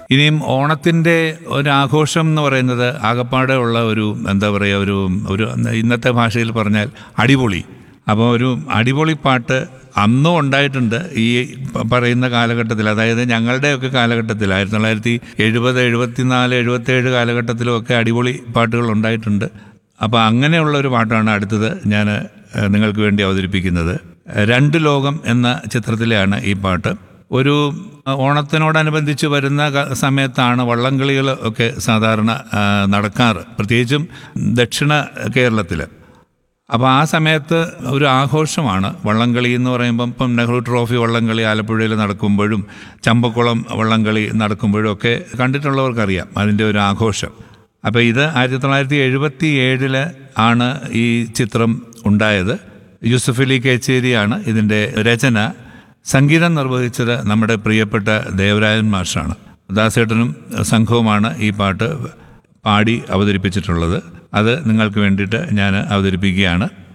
ഇനിയും ഓണത്തിൻ്റെ ഒരാഘോഷം എന്ന് പറയുന്നത് ആകപ്പാടെ ഉള്ള ഒരു എന്താ പറയുക, ഒരു ഇന്നത്തെ ഭാഷയിൽ പറഞ്ഞാൽ അടിപൊളി. അപ്പോൾ ഒരു അടിപൊളി പാട്ട് അന്നും ഉണ്ടായിട്ടുണ്ട് ഈ പറയുന്ന കാലഘട്ടത്തിൽ. അതായത് ഞങ്ങളുടെയൊക്കെ കാലഘട്ടത്തിൽ 1970, 74, 77 കാലഘട്ടത്തിലുമൊക്കെ അടിപൊളി പാട്ടുകൾ ഉണ്ടായിട്ടുണ്ട്. അപ്പോൾ അങ്ങനെയുള്ള ഒരു പാട്ടാണ് അടുത്തത് ഞാൻ നിങ്ങൾക്ക് വേണ്ടി അവതരിപ്പിക്കുന്നത്. രണ്ട് ലോകം എന്ന ചിത്രത്തിലെയാണ് ഈ പാട്ട്. ഒരു ഓണത്തിനോടനുബന്ധിച്ച് വരുന്ന സമയത്താണ് വള്ളംകളികൾ ഒക്കെ സാധാരണ നടക്കാറ്, പ്രത്യേകിച്ചും ദക്ഷിണ കേരളത്തിൽ. അപ്പോൾ ആ സമയത്ത് ഒരു ആഘോഷമാണ് വള്ളംകളി എന്ന് പറയുമ്പം. ഇപ്പം നെഹ്റു ട്രോഫി വള്ളംകളി ആലപ്പുഴയിൽ നടക്കുമ്പോഴും ചമ്പക്കുളം വള്ളംകളി നടക്കുമ്പോഴും ഒക്കെ കണ്ടിട്ടുള്ളവർക്കറിയാം അതിൻ്റെ ഒരു ആഘോഷം. അപ്പോൾ ഇത് 1977 ആണ് ഈ ചിത്രം ഉണ്ടായത്. യൂസഫ് അലി കേച്ചേരിയാണ് ഇതിൻ്റെ രചന. സംഗീതം നിർവഹിച്ചത് നമ്മുടെ പ്രിയപ്പെട്ട ദേവരാജൻ മാഷാണ്. ദാസേട്ടനും സംഘവുമാണ് ഈ പാട്ട് പാടി അവതരിപ്പിച്ചിട്ടുള്ളത്. അത് നിങ്ങൾക്ക് വേണ്ടിയിട്ട് ഞാൻ അവതരിപ്പിക്കുകയാണ്.